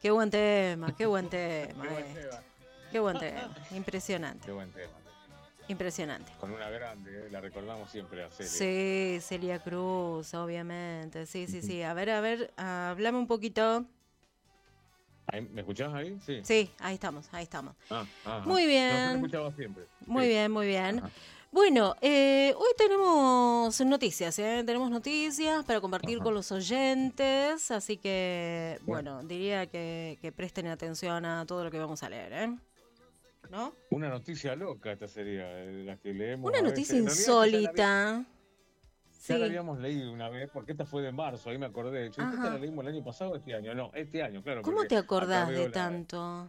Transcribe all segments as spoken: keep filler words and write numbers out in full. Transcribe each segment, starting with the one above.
Qué buen tema, qué buen tema. Qué buen eh. tema. Qué buen tema, impresionante. Qué buen tema. Impresionante. Con una grande, ¿eh? La recordamos siempre a Celia. Sí, Celia Cruz, obviamente. Sí, sí, sí. A ver, a ver, háblame un poquito. Ahí, ¿me escuchás ahí? Sí. Sí, ahí estamos, ahí estamos. Ah, ajá. Muy No, yo te bien, escuchaba siempre. muy Sí. bien, muy bien. Ajá. Bueno, eh, hoy tenemos noticias, ¿eh? Tenemos noticias para compartir Ajá. con los oyentes, así que, Bueno. bueno, diría que, que presten atención a todo lo que vamos a leer, ¿eh? ¿No? Una noticia loca esta sería, de la que leemos Una a noticia veces. En realidad esta ya la, había- insólita. ya la Sí. habíamos leído una vez, porque esta fue de marzo, ahí me acordé. Yo, ¿esta la Ajá. leímos el año pasado o este año? No, este año, claro, ¿Cómo porque te acá acordás de veo la... tanto?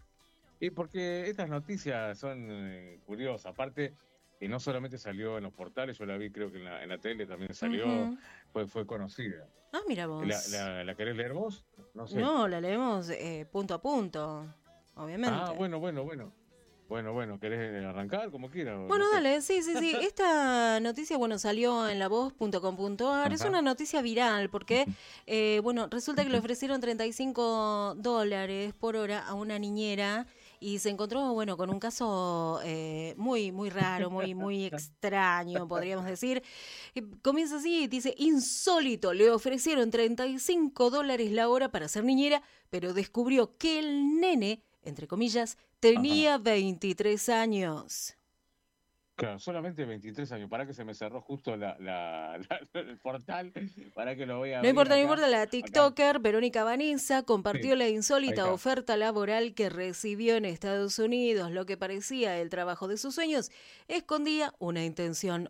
Y porque estas noticias son eh, curiosas. Aparte, que no solamente salió en los portales, yo la vi creo que en la, en la tele también salió, Ujú. fue, fue conocida. Ah, mira ¿La, vos. la, ¿La querés leer vos? No sé. No, la leemos eh, punto a punto, obviamente. Ah, bueno, bueno, bueno. Bueno, bueno, ¿querés arrancar como quieras? o Bueno, No sé. dale, sí, sí, sí. Esta noticia, bueno, salió en la voz punto com punto a r. Es Ajá. una noticia viral porque, eh, bueno, resulta que le ofrecieron treinta y cinco dólares por hora a una niñera y se encontró, bueno, con un caso eh, muy, muy raro, muy, muy extraño, podríamos decir. Eh, Comienza así, dice, insólito, le ofrecieron treinta y cinco dólares la hora para ser niñera, pero descubrió que el nene, entre comillas, tenía veintitrés años. Claro, solamente veintitrés años. Para que se me cerró justo la, la, la- el portal. Para que lo voy a No abrir importa, no acá. importa, la Acá. TikToker Verónica Vanessa compartió Sí, la ahí insólita está. oferta laboral que recibió en Estados Unidos. Lo que parecía el trabajo de sus sueños escondía una intención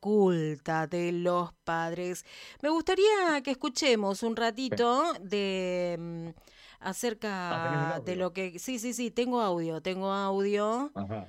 oculta de los padres. Me gustaría que escuchemos un Sí. ratito de mm, Ah, tenés el acerca de audio. lo que... Sí, sí, sí, tengo audio, tengo audio Ajá.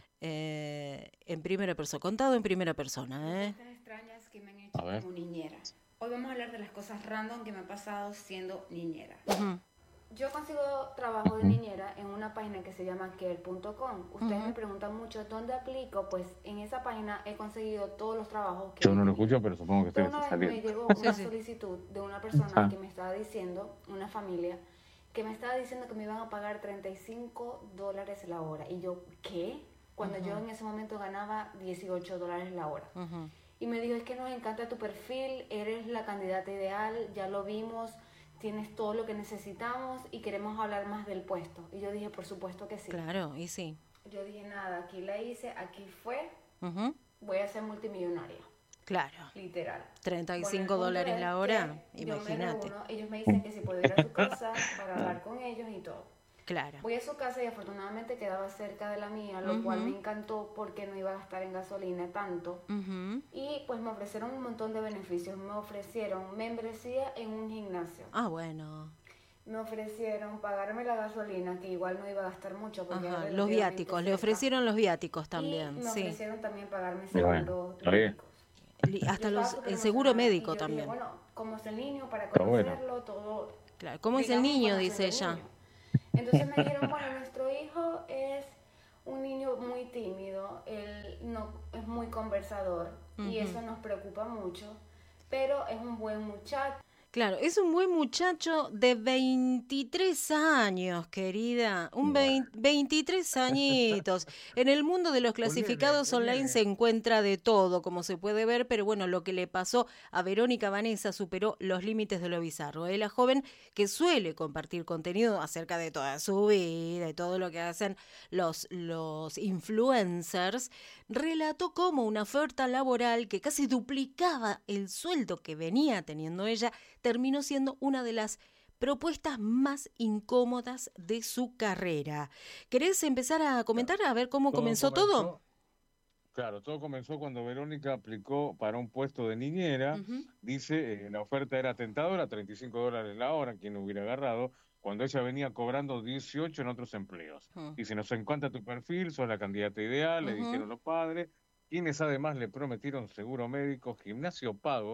eh, en primera persona, contado en primera persona, ¿eh? Cosas extrañas que me han hecho A ver. como niñera. Hoy vamos a hablar de las cosas random que me han pasado siendo niñera. Ujú, Yo consigo trabajo de niñera en una página que se llama care punto com. Ustedes ujú. me preguntan mucho dónde aplico, pues en esa página he conseguido todos los trabajos que Yo he no lo tenido. escucho, pero supongo que Pero ustedes una está vez me saliendo. llegó Sí, una sí. solicitud de una persona Ah, que me estaba diciendo, una familia, que me estaba diciendo que me iban a pagar treinta y cinco dólares la hora. Y yo, ¿qué? Cuando yo en ese momento ganaba dieciocho dólares la hora. Ujú. Y me dijo, es que nos encanta tu perfil, eres la candidata ideal, ya lo vimos, tienes todo lo que necesitamos y queremos hablar más del puesto. Y yo dije, por supuesto que sí. Claro, y sí. Yo dije, nada, aquí la hice, aquí fue, Ujú. voy a ser multimillonaria, Claro. literal. treinta y Bueno, el cinco punto dólares es la hora, que yo me imagínate. reúno, ellos me dicen que si puedo ir a su casa para hablar con ellos y todo. Claro. Voy a su casa y afortunadamente quedaba cerca de la mía, lo cual Ujú. me encantó porque no iba a gastar en gasolina tanto. Ujú. Y pues me ofrecieron un montón de beneficios. Me ofrecieron membresía en un gimnasio. Ah, bueno. Me ofrecieron pagarme la gasolina, que igual no iba a gastar mucho porque era Ajá, los relativamente viáticos, le cerca. ofrecieron los viáticos Y también, me sí. ofrecieron también pagarme Bueno, seguros está bien. médicos. Li- Yo Hasta estaba los, súper el seguro emocionada, médico y yo también. dije, bueno, como es el niño, para Está bueno. conocerlo, todo. Claro, ¿cómo es el digamos, niño? conocer Dice al ella. niño. Entonces me dijeron, bueno, nuestro hijo es un niño muy tímido, él no es muy conversador y Ujú. eso nos preocupa mucho, pero es un buen muchacho. Claro, es un buen muchacho de veintitrés años, querida. Un vein- Bueno. veintitrés añitos. En el mundo de los Un nene, clasificados un online nene. se encuentra de todo, como se puede ver, pero bueno, lo que le pasó a Verónica Vanessa superó los límites de lo bizarro. Es la joven que suele compartir contenido acerca de toda su vida y todo lo que hacen los, los influencers, relató cómo una oferta laboral que casi duplicaba el sueldo que venía teniendo ella terminó siendo una de las propuestas más incómodas de su carrera. ¿Querés empezar a comentar a ver cómo Todo comenzó todo? comenzó, claro, todo comenzó cuando Verónica aplicó para un puesto de niñera. Ujú. Dice, eh, la oferta era tentadora, treinta y cinco dólares la hora, quien hubiera agarrado, cuando ella venía cobrando dieciocho en otros empleos. Ujú. Dice, nos encanta tu perfil, sos la candidata ideal, le Ujú. dijeron los padres, quienes además le prometieron seguro médico, gimnasio pago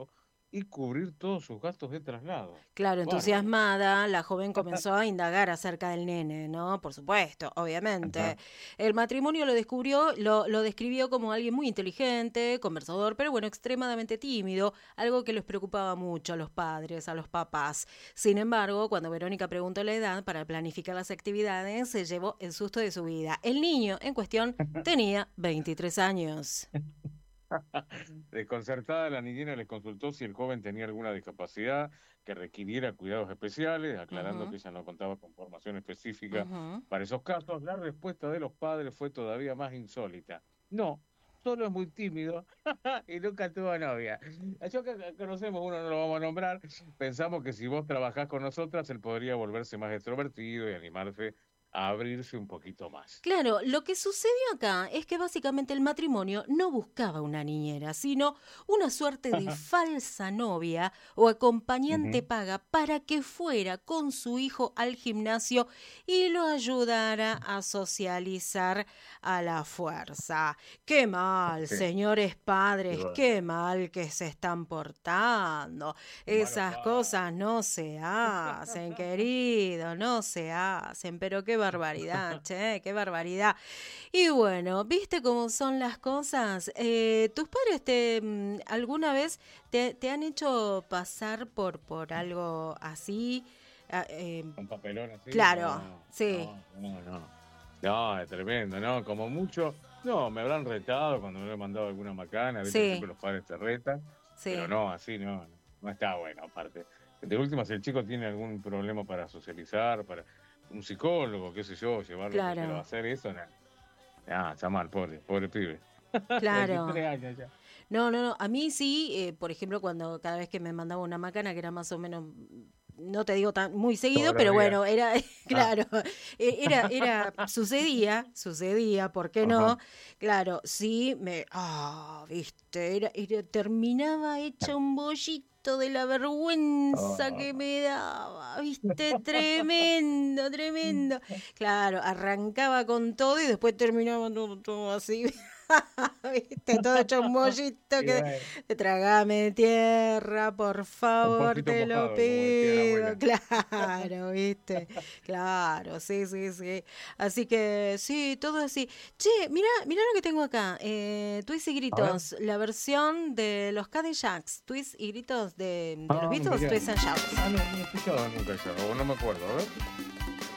y cubrir todos sus gastos de traslado. Claro, Bárbaro. entusiasmada, la joven comenzó a indagar acerca del nene, ¿no? Por supuesto, obviamente. Ajá. El matrimonio lo descubrió, lo, lo describió como alguien muy inteligente, conversador, pero bueno, extremadamente tímido, algo que les preocupaba mucho a los padres, a los papás. Sin embargo, cuando Verónica preguntó la edad para planificar las actividades, se llevó el susto de su vida. El niño en cuestión tenía veintitrés años. Desconcertada, la niñera les consultó si el joven tenía alguna discapacidad que requiriera cuidados especiales, aclarando Ujú, que ella no contaba con formación específica ujú. para esos casos. La respuesta de los padres fue todavía más insólita. No, solo es muy tímido y nunca tuvo novia. Yo que que conocemos, uno no lo vamos a nombrar, pensamos que si vos trabajás con nosotras, él podría volverse más extrovertido y animarse a abrirse un poquito más. Claro, lo que sucedió acá es que básicamente el matrimonio no buscaba una niñera, sino una suerte de falsa novia o acompañante Ujú. paga para que fuera con su hijo al gimnasio y lo ayudara a socializar a la fuerza. Qué mal, Sí, señores qué padres, bueno. qué mal que se están portando. Qué malo Esas cosas padre. no se hacen, querido, no se hacen, pero qué barbaridad, che, qué barbaridad. Y bueno, ¿viste cómo son las cosas? Eh, ¿tus padres te mm, alguna vez te, te han hecho pasar por, por algo así? Ah, eh, Un papelón así, claro, no, sí, no, no, no. No, es tremendo, ¿no? Como mucho, no, me habrán retado cuando me he mandado alguna macana, viste que sí, siempre los padres te retan, pero sí, no, así no, no, no está bueno, aparte. De última, si el chico tiene algún problema para socializar, para un psicólogo, qué sé yo, llevarlo primero a claro, hacer eso, no, no, está mal, pobre, pobre pibe. claro. veintitrés años ya. No, no, no. A mí sí, eh, por ejemplo, cuando cada vez que me mandaba una macana, que era más o menos, no te digo tan muy seguido, Todos los pero días. bueno, era, Ah, claro, e- era, era, sucedía, sucedía, ¿por qué ajá. no? Claro, sí, me, ah, viste, era, era- terminaba hecha un bollito de la vergüenza que Ah. me daba, viste, tremendo, tremendo. Claro, arrancaba con todo y después terminaba todo, todo así. Viste, todo hecho un mollito Y que bueno, trágame tierra, por un favor, poquito te lo mojado, como decía la pido. abuela. Claro, viste. Claro, sí, sí, sí. Así que sí, todo así. Che, mira, mira lo que tengo acá. Eh, Twist y A ver. Gritos, la versión de los Cadillacs. Twist y Gritos de, de los Ah, Beatles, mirá. Twist and Shouts. Ah, no, no he escuchado nunca eso, o no me acuerdo, a ver.